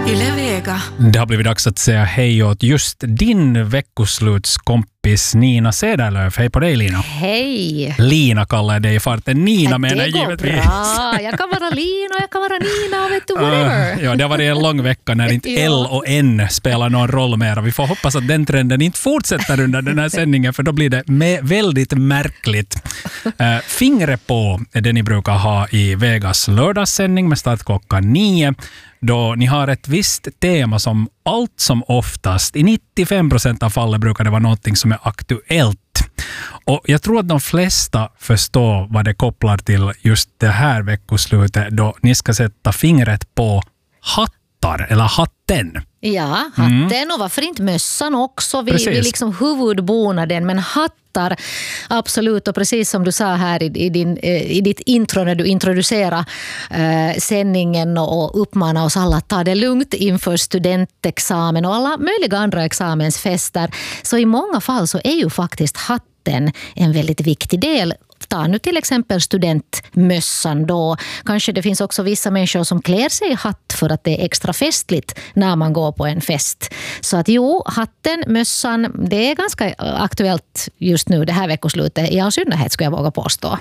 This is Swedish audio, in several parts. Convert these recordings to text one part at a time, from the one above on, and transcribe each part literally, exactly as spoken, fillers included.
Yle Vega. Det har blivit dags att säga hej åt just din veckoslutskompis Nina Cederlöf. Hej på dig, Lina. Hej. Lina kallar jag dig i farten. Nina menar jag givetvis. Det går bra. Jag kan vara Lina och jag kan vara Nina och vet du whatever. Uh, ja, det har varit en lång vecka när inte Ja. L och N spelar någon roll mer. Vi får hoppas att den trenden inte fortsätter under den här sändningen, för då blir det med väldigt märkligt. Uh, fingret på är det ni brukar ha i Vegas lördagssändning med start klockan nio. Då ni har ett visst tema som allt som oftast, i nittiofem procent av fallen brukar det vara någonting som är aktuellt. Och jag tror att de flesta förstår vad det kopplar till just det här veckoslutet, då ni ska sätta fingret på hattar eller hatten. Ja, hatten mm. och varför inte mössan också. Vi, vi liksom huvudbonaden, men hattar absolut. Och precis som du sa här i, i, din, i ditt intro när du introducerade eh, sändningen och uppmanade oss alla att ta det lugnt inför studentexamen och alla möjliga andra examensfester. Så i många fall så är ju faktiskt hatten en väldigt viktig del. Ta nu till exempel studentmössan då. Kanske det finns också vissa människor som klär sig i hatt för att det är extra festligt när man går på en fest. Så att jo, hatten, mössan, det är ganska aktuellt just nu det här veckoslutet. I all synnerhet skulle jag våga påstå.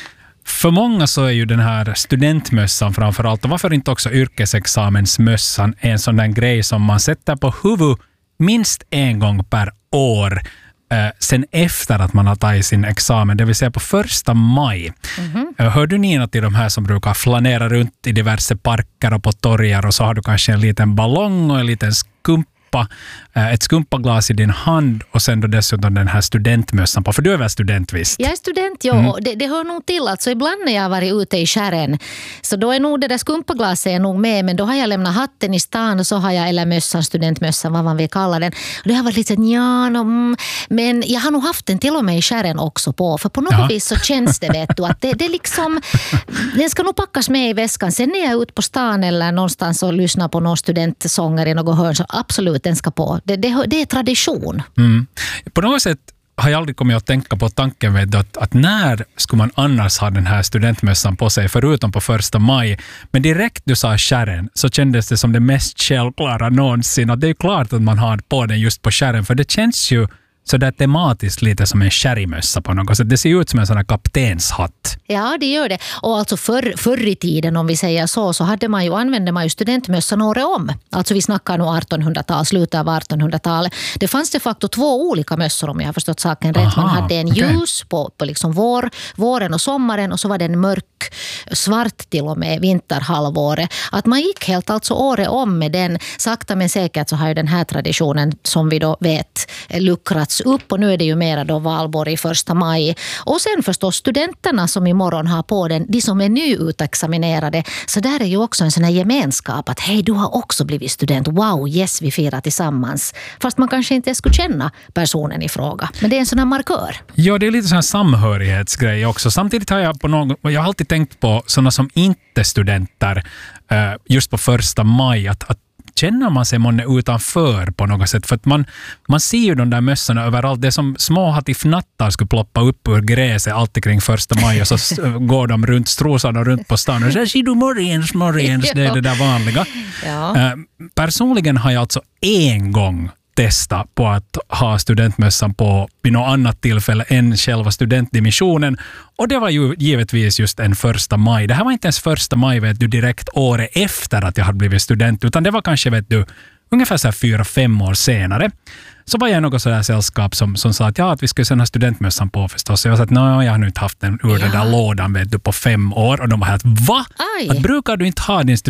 För många så är ju den här studentmössan framförallt, och varför inte också yrkesexamensmössan, en sån där grej som man sätter på huvud minst en gång per år. Uh, sen efter att man har tagit sin examen, det vill säga på första maj. Mm-hmm. Uh, hör du, Nina, till de här som brukar flanera runt i diverse parker och på torgar, och så har du kanske en liten ballong och en liten skumpa, uh, ett skumpaglas i din hand och sen då dessutom den här studentmössan på, för du är väl student visst? Jag är student, ja. Mm. Det, det hör nog till. Alltså, ibland när jag har varit ute i skärren så då är nog det där skumpaglaset är nog med, men då har jag lämnat hatten i stan och så har jag, eller mössan, studentmössan, vad man vill kalla den. Och det har varit lite ja, no, mm, men jag har nog haft den till och med i skärren också på, för på något ja. vis så känns det, vet du, att det, det liksom, den ska nog packas med i väskan. Sen när jag är ute på stan eller någonstans och lyssnar på någon studentsångare i något hörn, så absolut den ska på. Det, det, det är tradition. Mm. På något sätt har jag aldrig kommit att tänka på tanken med att, att när skulle man annars ha den här studentmössan på sig förutom på första maj. Men direkt du sa skärren så kändes det som det mest självklara någonsin. Och det är ju klart att man har på den just på skärren, för det känns ju så där tematiskt lite som en skärrimössa på något sätt. Det ser ut som en sån här kaptenshatt. Ja, det gör det. Och alltså förr, förr i tiden, om vi säger så, så hade man ju, använde man ju studentmössan året om. Alltså vi snackar nog artonhundratal, slutet av artonhundratalet. Det fanns de facto två olika mössor, om jag har förstått saken rätt. Aha, man hade en okay. ljus på, på liksom vår, våren och sommaren, och så var det en mörk, svart till och med vinterhalvåret. Att man gick helt alltså året om med den. Sakta men säkert så har ju den här traditionen, som vi då vet, luckrats upp, och nu är det ju mera då valborg i första maj. Och sen förstås studenterna som imorgon har på den, de som är nyutexaminerade. Så där är ju också en sån här gemenskap att hej, du har också blivit student. Wow, yes, vi firar tillsammans. Fast man kanske inte skulle känna personen i fråga. Men det är en sån här markör. Ja, det är lite sån här samhörighetsgrej också. Samtidigt har jag på någon, jag har alltid tänkt på såna som inte studenter just på första maj, att, att känner man sig månne utanför på något sätt? För att man, man ser ju de där mössorna överallt. Det är som små hattifnattar skulle ploppa upp ur gräset alltid kring första maj, och så går de runt strosarna runt på stan och så ser du morgens, morgens, det är det där vanliga. Ja. Uh, personligen har jag alltså en gång testa på att ha studentmössan på vid något annat tillfälle än själva studentdimissionen. Och det var ju givetvis just en första maj. Det här var inte ens första maj, vet du, direkt året efter att jag hade blivit student, utan det var kanske, vet du, ungefär så här fyra, fem år senare. Så var jag något sådär sällskap som, som sa att ja, att vi skulle sen ha studentmössan på förstås. Så jag sa att nej, jag har nu inte haft den ur ja. den där lådan, vet du, på fem år. Och de var helt, va? Aj. Att brukar du inte ha din